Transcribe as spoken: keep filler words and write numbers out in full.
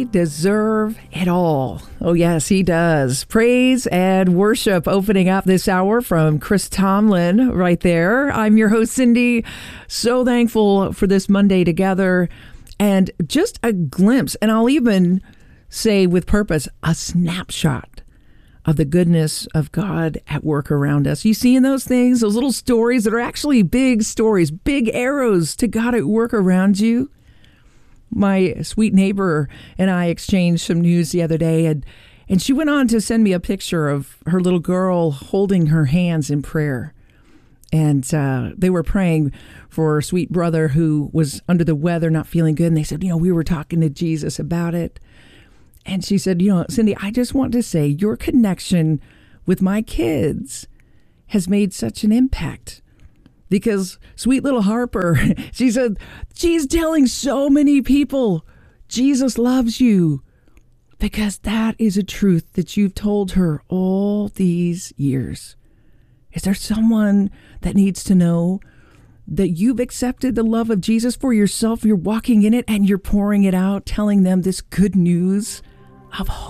Deserve it all. Oh, yes, he does. Praise and worship opening up this hour from Chris Tomlin right there. I'm your host, Cindy. So thankful for this Monday together and just a glimpse, and I'll even say with purpose, a snapshot of the goodness of God at work around us. You seeing those things, those little stories that are actually big stories, big arrows to God at work around you? My sweet neighbor and I exchanged some news the other day, and, and she went on to send me a picture of her little girl holding her hands in prayer. And uh, they were praying for her sweet brother who was under the weather, not feeling good. And they said, you know, we were talking to Jesus about it. And she said, you know, Cindy, I just want to say your connection with my kids has made such an impact. Because sweet little Harper, she said, she's telling so many people Jesus loves you. Because that is a truth that you've told her all these years. Is there someone that needs to know that you've accepted the love of Jesus for yourself? You're walking in it and you're pouring it out, telling them this good news of hope.